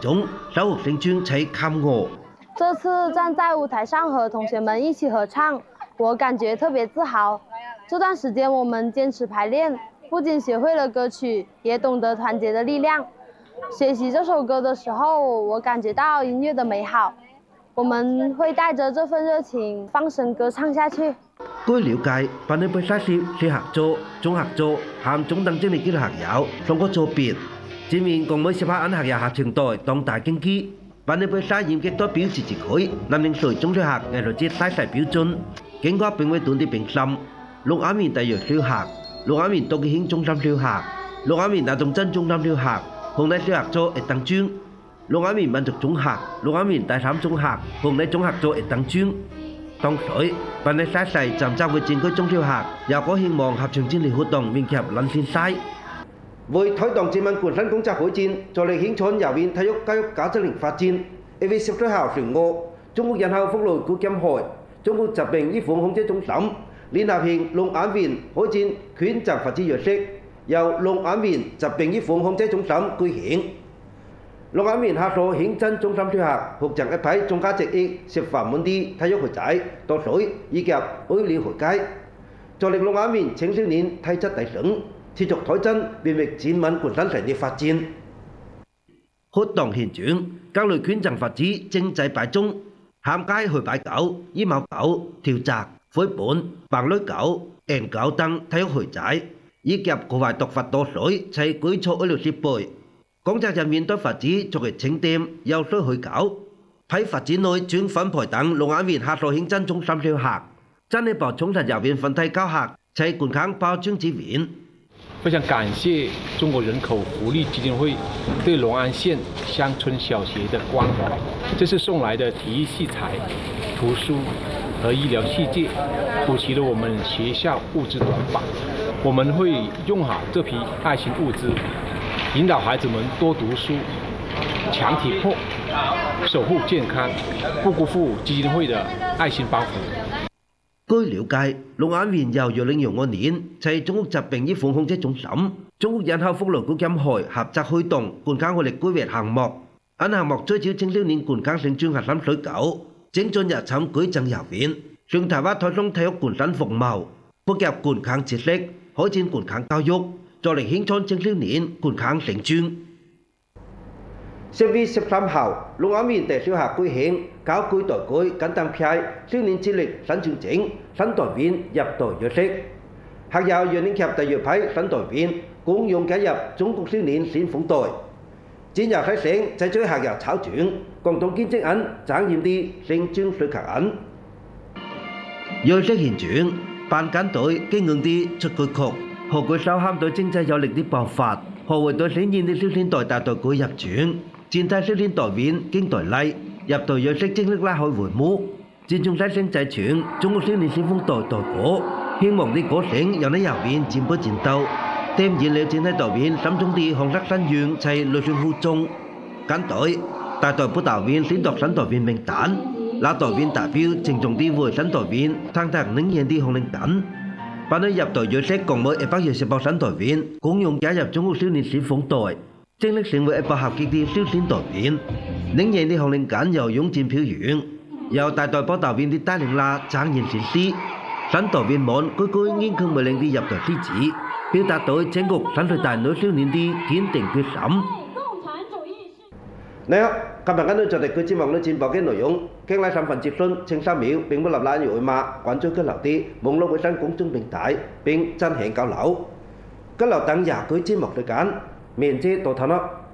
中，小学生中才看我。 这次站在舞台上和同学们一起合唱，我感觉特别自豪。这段时间我们坚持排练，不仅学会了歌曲，也懂得团结的力量。学习这首歌的时候，我感觉到音乐的美好。我们会带着这份热情放声歌唱下去。 據了解，辦理比賽時是合作、中合作和中等精力嘅學校兩個組別，前面共每18人學校下程度當大競技。辦理比賽嚴格代表自治區南寧水中小學藝術節大賽標準，經過評委團的評審，六亞面大約小學、六亞面獨基興中心小學、六亞面大東鎮中心小學，紅大小學做一等獎。六亞面民族中學、六亞面第三中學、紅大中學做一等獎。當水辦理賽事站集會展區中小學，又có希望合唱戰力活動面及輪選賽。為推動全民冠山工作開展，助力興創校園體育教育價值鏈發展。AV10歲校全我中國人口福利基金會、中國疾病預防控制中心聯合慶龍眼園開展犬疾發展儀式，由龍眼園疾病預防控制中心舉行。龍眼園下屬興真中心小學復贈一批總價值億10萬蚊的體育器材、多水以及愛料回歸，助力龍眼園青少年體質提升，持續推進便利全民冠山產業發展。活動現場各類犬贈發展精製擺中，涵蓋去擺狗、衣帽狗、跳蚤、灰本、棒類狗、N狗等體育器材，以及國外毒發多水齊舉措醫療設備。工作人員對發展作為清點，有需去搞，喺發展內轉分配等龍眼園下屬興真中心小學，進一步充實校園分體教學，齊健康包裝資源。 非常感謝中國人口福利基金會對龍安縣鄉村小學的關懷，這次送來的體育器材、圖書和醫療器械，補齊了我們學校物資短板。我們會用好這批愛心物資，引導孩子們多讀書、強體魄、守護健康，不辜負基金會的愛心抱負。 據了解，龍眼園由2025年在中國疾病預防控制中心、中國人口福利基金會合作推動健康活力規劃項目。按項目追求青少年健康成長核心需求，正進入參舉贈校園，上台灣推動體育健身服務，普及健康知識，開展健康教育，助力興創青少年健康成長。10月13號，龍眼園第小學舉行教舉代舉簡單派少年智力新chương trình新代員入隊儀式。學校讓年級第二批新代員共用加入中國少年先鋒隊。戰友開聲在追學校操轉，共同見證人爭豔啲成長水球人。儀式現場，辦簡隊經驗啲出歌曲，何舉手喊對經濟有力的爆發，何為對新燕的少年隊大隊舉入場。全體少年隊員經隊禮入隊儀式經歷拉開回幕，戰中細聲在唱中國少年先鋒隊隊歌，希望啲歌聲讓啲校園進步戰鬥，點燃了全體隊員心中的紅色心願，齊淚水呼中。簡隊大隊部隊員宣讀新隊員名單，老隊員代表鄭重地為新隊員攤開領銜的紅領巾。辦理入隊儀式共每128新隊員共用加入中國少年先鋒隊。經歷成為一百合格的少年隊員，領銜的紅領巾又湧進飄揚，由大隊部隊員的帶領下展現展示。新隊員們句句堅強美麗的入隊詩詞，表達對全國3歲大女少年的堅定決心。你好，今日我哋就嚟佢節目裏展播嘅內容，經嚟3分接訊，請3秒並不立欄二維碼，關注佢留啲網絡衛生公眾平台並進行交流。交流等廿句節目時間。面積多睇咯。